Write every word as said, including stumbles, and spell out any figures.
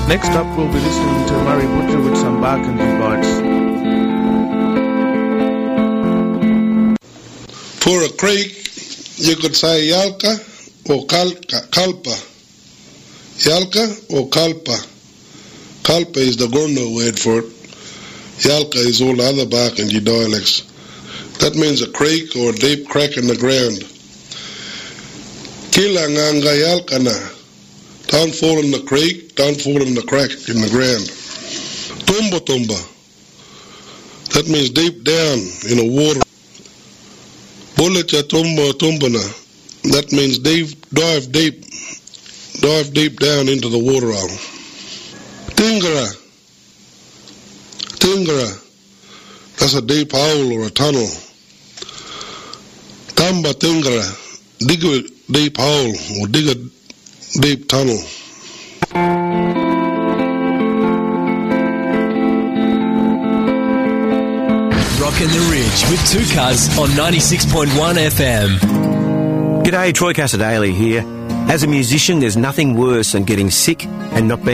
Next up, we'll be listening to Murray Butcher with some Barkindji Bites. For a creek, you could say Yalka or Kalka, Kalpa. Yalka or Kalpa. Kalpa is the Gorno word for it. Yalka is all the other Barkindji dialects. That means a creek or a deep crack in the ground. Kila nganga yalkana. Don't fall in the creek, don't fall in the crack in the ground. Tumba tumba. That means deep down in the water. Bulletja tumba tumbana. That means deep, dive deep. Dive deep down into the water hole. Tingara. Tingara. That's a deep hole or a tunnel. Tamba tingara. Dig a deep hole or dig a deep tunnel. Rockin' the Ridge with Two Cuz on ninety-six point one F M. G'day, Troy Casadale here. As a musician, there's nothing worse than getting sick and not being